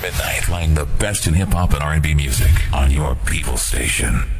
midnight, playing the best in hip-hop and R&B music on your People Station.